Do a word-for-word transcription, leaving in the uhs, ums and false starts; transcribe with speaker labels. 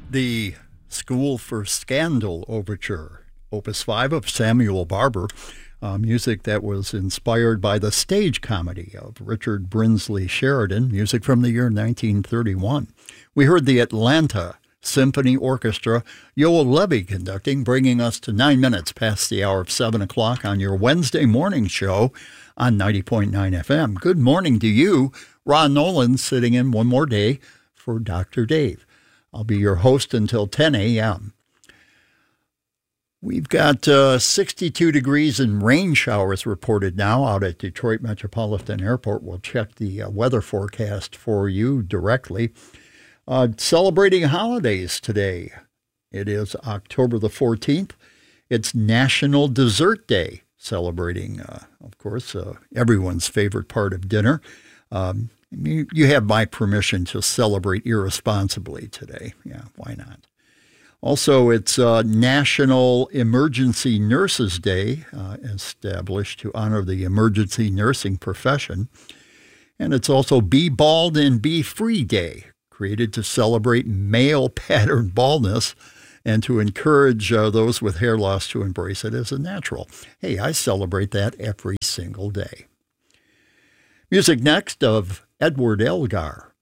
Speaker 1: The School for Scandal Overture, Opus five of Samuel Barber, uh, music that was inspired by the stage comedy of Richard Brinsley Sheridan, music from the year nineteen thirty-one. We heard the Atlanta Symphony Orchestra, Yoel Levy conducting, bringing us to nine minutes past the hour of seven o'clock on your Wednesday morning show on ninety point nine F M. Good morning to you. Ron Nolan sitting in one more day for Doctor Dave. I'll be your host until ten a.m. We've got uh, sixty-two degrees and rain showers reported now out at Detroit Metropolitan Airport. We'll check the uh, weather forecast for you directly. Uh, celebrating holidays today. It is October the fourteenth. It's National Dessert Day, celebrating, uh, of course, uh, everyone's favorite part of dinner. Um, you, you have my permission to celebrate irresponsibly today. Yeah, why not? Also, it's uh, National Emergency Nurses Day, uh, established to honor the emergency nursing profession. And it's also Be Bald and Be Free Day, created to celebrate male pattern baldness and to encourage uh, those with hair loss to embrace it as a natural. Hey, I celebrate that every single day. Music next of Edward Elgar.